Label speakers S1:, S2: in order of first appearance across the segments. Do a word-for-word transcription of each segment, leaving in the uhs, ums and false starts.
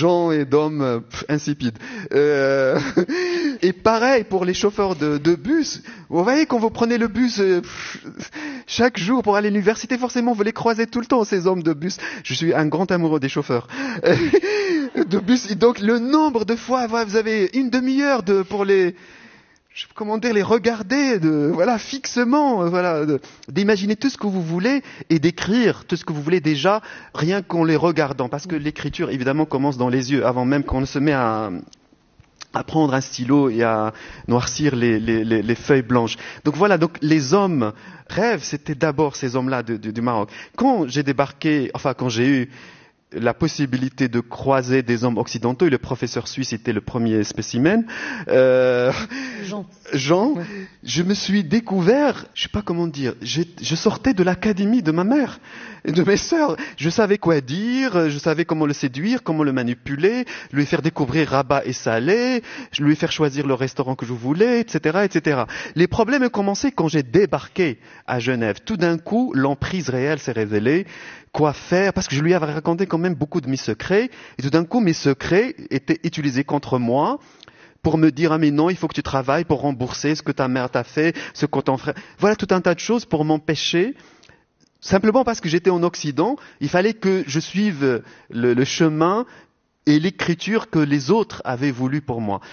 S1: gens et d'hommes euh, pff, insipides. Euh, et pareil pour les chauffeurs de, de bus. Vous voyez, quand vous prenez le bus euh, pff, chaque jour pour aller à l'université, forcément vous les croisez tout le temps, ces hommes de bus. Je suis un grand amoureux des chauffeurs de bus. Et donc le nombre de fois, vous avez une demi-heure de, pour les... comment dire, les regarder, de, voilà, fixement, voilà, de, d'imaginer tout ce que vous voulez et d'écrire tout ce que vous voulez déjà, rien qu'en les regardant. Parce que l'écriture, évidemment, commence dans les yeux, avant même qu'on ne se met à, à prendre un stylo et à noircir les, les, les, les feuilles blanches. Donc voilà, donc les hommes rêves, c'était d'abord ces hommes-là de, de, du Maroc. Quand j'ai débarqué, enfin, quand j'ai eu la possibilité de croiser des hommes occidentaux, et le professeur suisse était le premier spécimen, euh,
S2: Jean,
S1: Jean
S2: ouais.
S1: Je me suis découvert, je sais pas comment dire, je, je sortais de l'académie de ma mère et de mes sœurs. Je savais quoi dire, je savais comment le séduire, comment le manipuler, lui faire découvrir Rabat et Salé, lui faire choisir le restaurant que je voulais, et cetera, et cetera. Les problèmes ont commencé quand j'ai débarqué à Genève. Tout d'un coup, l'emprise réelle s'est révélée. Quoi faire? Parce que je lui avais raconté quand même beaucoup de mes secrets. Et tout d'un coup, mes secrets étaient utilisés contre moi pour me dire, ah mais non, il faut que tu travailles pour rembourser ce que ta mère t'a fait, ce que ton frère... Voilà tout un tas de choses pour m'empêcher. Simplement parce que j'étais en Occident, il fallait que je suive le, le chemin et l'écriture que les autres avaient voulu pour moi.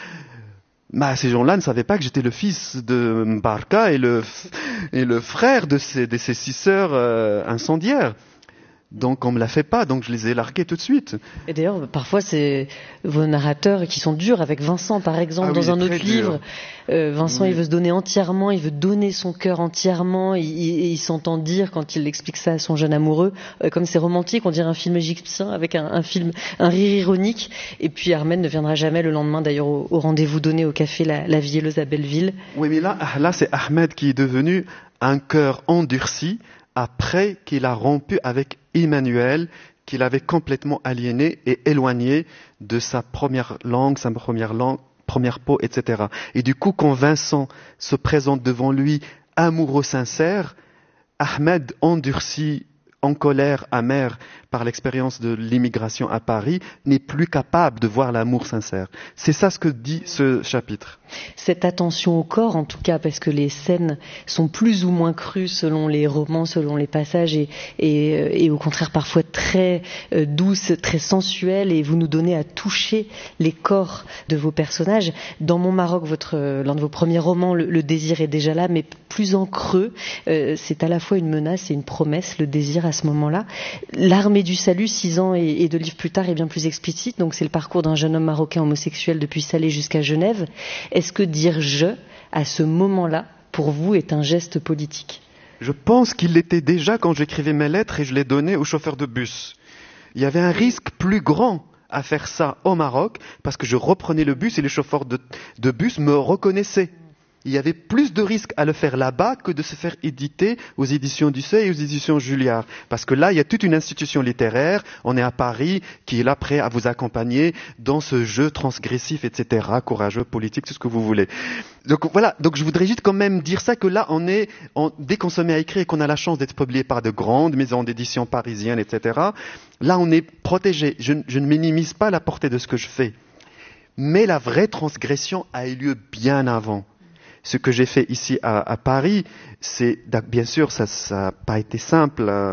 S1: Bah, ces gens-là ne savaient pas que j'étais le fils de Mbarka et le, et le frère de ces, de ces six sœurs euh, incendiaires. Donc on me la fait pas, donc je les ai largués tout de suite.
S2: Et d'ailleurs, parfois, c'est vos narrateurs qui sont durs avec Vincent, par exemple,
S1: ah oui,
S2: dans un autre livre. Euh, Vincent,
S1: oui.
S2: il veut se donner entièrement, il veut donner son cœur entièrement, et il, il, il s'entend dire, quand il explique ça à son jeune amoureux, euh, comme c'est romantique, on dirait un film égyptien avec un, un film, un rire ironique. Et puis Armel ne viendra jamais le lendemain, d'ailleurs, au, au rendez-vous donné au café La, la Vielleuse à Belleville.
S1: Oui, mais là, là, c'est Ahmed qui est devenu un cœur endurci après qu'il a rompu avec Emmanuel, qu'il avait complètement aliéné et éloigné de sa première langue, sa première langue, première peau, et cetera. Et du coup, quand Vincent se présente devant lui, amoureux sincère, Ahmed, endurci, en colère, amer par l'expérience de l'immigration à Paris, n'est plus capable de voir l'amour sincère. C'est ça ce que dit ce chapitre.
S2: Cette attention au corps, en tout cas, parce que les scènes sont plus ou moins crues selon les romans, selon les passages, et, et, et au contraire parfois très euh, douces, très sensuelles, et vous nous donnez à toucher les corps de vos personnages. Dans Mon Maroc, votre, l'un de vos premiers romans, le, le désir est déjà là, mais plus en creux. Euh, c'est à la fois une menace et une promesse, le désir à ce moment-là. L'armée du salut, six ans et, et deux livres plus tard, est bien plus explicite. Donc c'est le parcours d'un jeune homme marocain homosexuel depuis Salé jusqu'à Genève. Est-ce que dire « je » à ce moment-là, pour vous, est un geste politique?
S1: Je pense qu'il l'était déjà quand j'écrivais mes lettres et je les donnais aux chauffeurs de bus. Il y avait un risque plus grand à faire ça au Maroc parce que je reprenais le bus et les chauffeurs de, de bus me reconnaissaient. Il y avait plus de risques à le faire là-bas que de se faire éditer aux éditions Dussé et aux éditions Julliard. Parce que là, il y a toute une institution littéraire, on est à Paris, qui est là prêt à vous accompagner dans ce jeu transgressif, et cetera, courageux, politique, tout ce que vous voulez. Donc voilà, donc je voudrais juste quand même dire ça, que là, on est, on, dès qu'on se met à écrire et qu'on a la chance d'être publié par de grandes maisons d'édition parisiennes, et cetera, là, on est protégé. Je, je ne minimise pas la portée de ce que je fais. Mais la vraie transgression a eu lieu bien avant. Ce que j'ai fait ici à, à Paris, c'est, bien sûr, ça n'a pas été simple. Euh,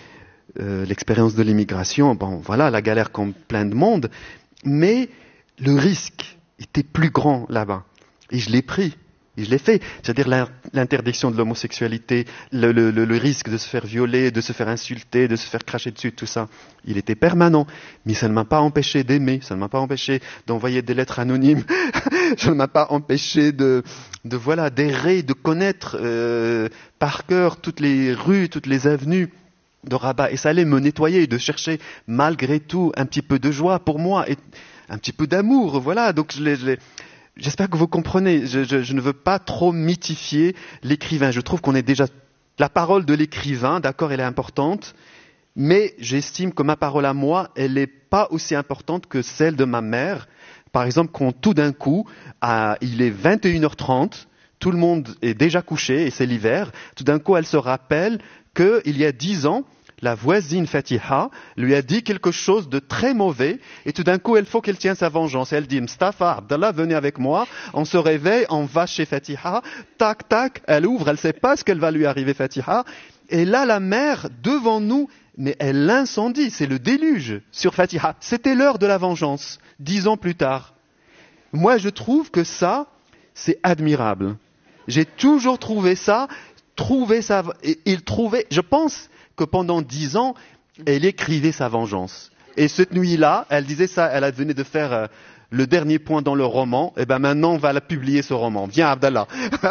S1: euh, l'expérience de l'immigration, bon, voilà, la galère comme plein de monde, mais le risque était plus grand là-bas. Et je l'ai pris, et je l'ai fait. C'est-à-dire l'interdiction de l'homosexualité, le, le, le, le risque de se faire violer, de se faire insulter, de se faire cracher dessus, tout ça. Il était permanent. Mais ça ne m'a pas empêché d'aimer, ça ne m'a pas empêché d'envoyer des lettres anonymes, ça ne m'a pas empêché de, de voilà, d'errer, de connaître euh, par cœur toutes les rues, toutes les avenues de Rabat et Salé, me nettoyer, de chercher malgré tout un petit peu de joie pour moi et un petit peu d'amour, voilà. Donc je l'ai, je l'ai... J'espère que vous comprenez. Je, je, je ne veux pas trop mythifier l'écrivain. Je trouve qu'on est déjà la parole de l'écrivain, d'accord, elle est importante, mais j'estime que ma parole à moi, elle n'est pas aussi importante que celle de ma mère. Par exemple, quand tout d'un coup, à, il est vingt et une heures trente, tout le monde est déjà couché et c'est l'hiver. Tout d'un coup, elle se rappelle qu'il y a dix ans, la voisine Fatiha lui a dit quelque chose de très mauvais et tout d'un coup, il faut qu'elle tienne sa vengeance. Elle dit, Mustafa, Abdallah, venez avec moi, on se réveille, on va chez Fatiha, tac, tac, elle ouvre, elle ne sait pas ce qu'elle va lui arriver, Fatiha. Et là, la mère, devant nous, mais elle l'incendie, c'est le déluge sur Fatiha. C'était l'heure de la vengeance, dix ans plus tard. Moi, je trouve que ça, c'est admirable. J'ai toujours trouvé ça, trouvé ça, et il trouvait, je pense que pendant dix ans, elle écrivait sa vengeance. Et cette nuit-là, elle disait ça, elle venait de faire euh, le dernier point dans le roman, et ben maintenant on va la publier ce roman. Viens Abdallah.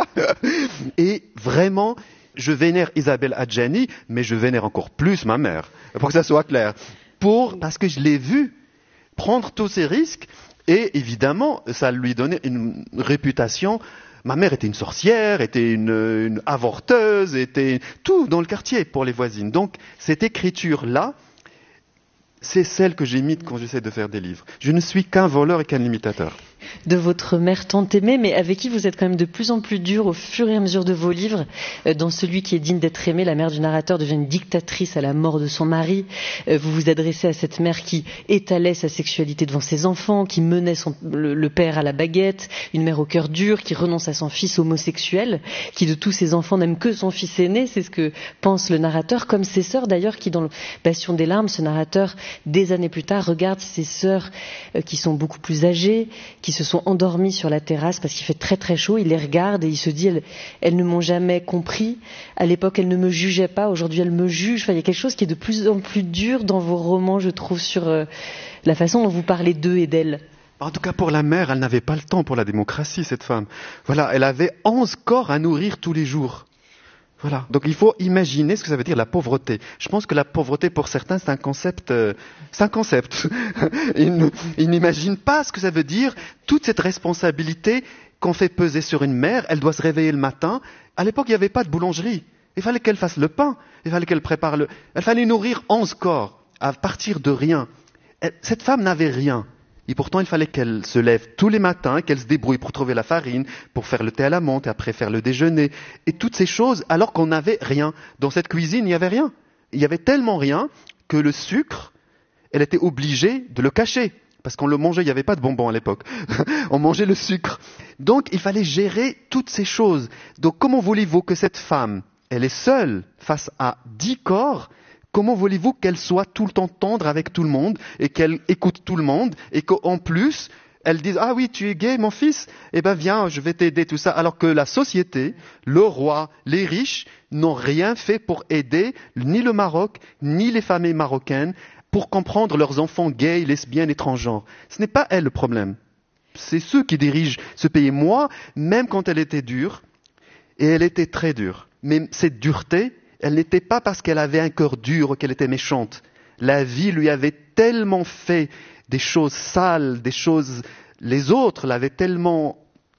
S1: Et vraiment, je vénère Isabelle Adjani, mais je vénère encore plus ma mère, pour que ça soit clair. Pour, parce que je l'ai vue prendre tous ces risques, et évidemment, ça lui donnait une réputation. Ma mère était une sorcière, était une, une avorteuse, était tout dans le quartier pour les voisines. Donc, cette écriture-là, c'est celle que j'imite quand j'essaie de faire des livres. Je ne suis qu'un voleur et qu'un imitateur.
S2: De votre mère tant aimée, mais avec qui vous êtes quand même de plus en plus dur au fur et à mesure de vos livres. Dans celui qui est digne d'être aimé, la mère du narrateur devient une dictatrice à la mort de son mari. Vous vous adressez à cette mère qui étalait sa sexualité devant ses enfants, qui menait son, le, le père à la baguette, une mère au cœur dur, qui renonce à son fils homosexuel, qui de tous ses enfants n'aime que son fils aîné, c'est ce que pense le narrateur, comme ses sœurs d'ailleurs, qui dans le Bastion des larmes, ce narrateur, des années plus tard, regarde ses sœurs euh, qui sont beaucoup plus âgées, qui se sont endormis sur la terrasse parce qu'il fait très très chaud, il les regarde et il se dit elles, elles ne m'ont jamais compris, à l'époque elles ne me jugeaient pas, aujourd'hui elles me jugent. Enfin, il y a quelque chose qui est de plus en plus dur dans vos romans, je trouve, sur euh, la façon dont vous parlez d'eux et d'elles.
S1: En tout cas pour la mère, elle n'avait pas le temps pour la démocratie, cette femme. Voilà, elle avait onze corps à nourrir tous les jours. Voilà. Donc il faut imaginer ce que ça veut dire la pauvreté. Je pense que la pauvreté pour certains c'est un concept, euh, c'est un concept. ils, ils n'imaginent pas ce que ça veut dire toute cette responsabilité qu'on fait peser sur une mère. Elle doit se réveiller le matin. À l'époque il n'y avait pas de boulangerie. Il fallait qu'elle fasse le pain. Il fallait qu'elle prépare le. Il fallait nourrir onze corps à partir de rien. Elle, cette femme n'avait rien. Et pourtant, il fallait qu'elle se lève tous les matins, qu'elle se débrouille pour trouver la farine, pour faire le thé à la menthe, et après faire le déjeuner. Et toutes ces choses, alors qu'on n'avait rien. Dans cette cuisine, il n'y avait rien. Il y avait tellement rien que le sucre, elle était obligée de le cacher. Parce qu'on le mangeait, il n'y avait pas de bonbons à l'époque. On mangeait le sucre. Donc, il fallait gérer toutes ces choses. Donc, comment voulez-vous que cette femme, elle est seule face à dix corps? Comment voulez-vous qu'elle soit tout le temps tendre avec tout le monde et qu'elle écoute tout le monde et qu'en plus, elle dise « Ah oui, tu es gay, mon fils, eh ben viens, je vais t'aider, tout ça. » Alors que la société, le roi, les riches n'ont rien fait pour aider ni le Maroc, ni les familles marocaines pour comprendre leurs enfants gays, lesbiennes et transgenres. Ce n'est pas elle le problème. C'est ceux qui dirigent ce pays. Moi, même quand elle était dure, et elle était très dure, mais cette dureté, elle n'était pas parce qu'elle avait un cœur dur ou qu'elle était méchante. La vie lui avait tellement fait des choses sales, des choses... Les autres l'avaient tellement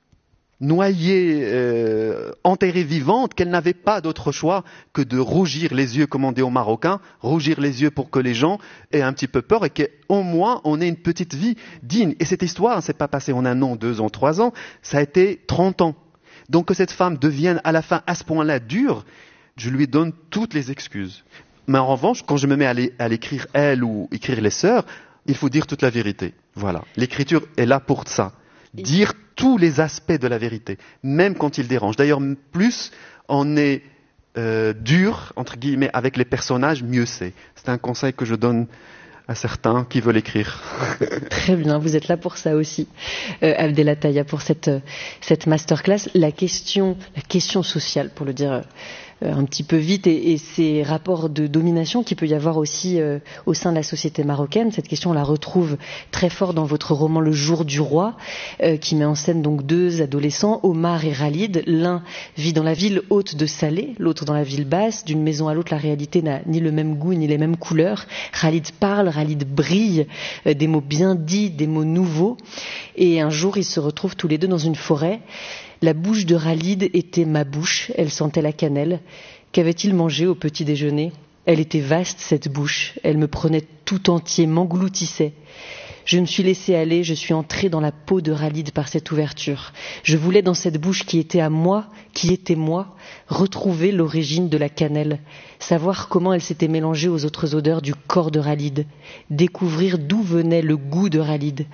S1: noyée, euh, enterrée vivante, qu'elle n'avait pas d'autre choix que de rougir les yeux, comme on dit aux Marocains, rougir les yeux pour que les gens aient un petit peu peur et qu'au moins on ait une petite vie digne. Et cette histoire ne s'est pas passée en un an, deux ans, trois ans, ça a été trente ans. Donc que cette femme devienne à la fin à ce point-là dure, je lui donne toutes les excuses. Mais en revanche, quand je me mets à l'écrire elle ou écrire les sœurs, il faut dire toute la vérité. Voilà. L'écriture est là pour ça. Dire tous les aspects de la vérité, même quand il dérange. D'ailleurs, plus on est euh, dur, entre guillemets, avec les personnages, mieux c'est. C'est un conseil que je donne à certains qui veulent écrire.
S2: Très bien, vous êtes là pour ça aussi, euh, Abdelataya, pour cette, cette masterclass. La question, la question sociale, pour le dire euh, un petit peu vite, et, et ces rapports de domination qu'il peut y avoir aussi euh, au sein de la société marocaine. Cette question, on la retrouve très fort dans votre roman Le Jour du Roi, euh, qui met en scène donc deux adolescents, Omar et Khalid. L'un vit dans la ville haute de Salé, l'autre dans la ville basse. D'une maison à l'autre, la réalité n'a ni le même goût ni les mêmes couleurs. Khalid parle, Khalid brille, euh, des mots bien dits, des mots nouveaux. Et un jour, ils se retrouvent tous les deux dans une forêt. La bouche de Khalid était ma bouche, elle sentait la cannelle. Qu'avait-il mangé au petit déjeuner? Elle était vaste, cette bouche, elle me prenait tout entier, m'engloutissait. Je me suis laissé aller, je suis entré dans la peau de Ralid par cette ouverture. Je voulais dans cette bouche qui était à moi, qui était moi, retrouver l'origine de la cannelle, savoir comment elle s'était mélangée aux autres odeurs du corps de Ralid, découvrir d'où venait le goût de Ralid,